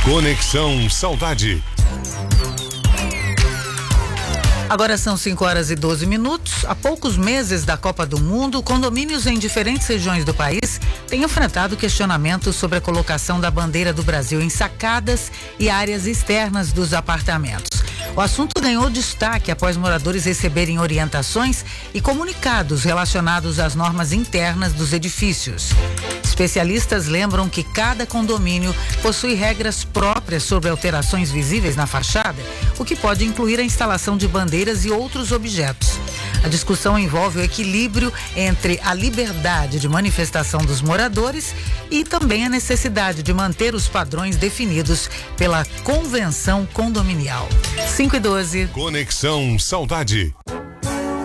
Conexão Saudade. Agora são 5h12. Há poucos meses da Copa do Mundo, condomínios em diferentes regiões do país têm enfrentado questionamentos sobre a colocação da bandeira do Brasil em sacadas e áreas externas dos apartamentos. O assunto ganhou destaque após moradores receberem orientações e comunicados relacionados às normas internas dos edifícios. Especialistas lembram que cada condomínio possui regras próprias sobre alterações visíveis na fachada, o que pode incluir a instalação de bandeiras e outros objetos. A discussão envolve o equilíbrio entre a liberdade de manifestação dos moradores e também a necessidade de manter os padrões definidos pela Convenção Condominial. 5h12. Conexão Saudade.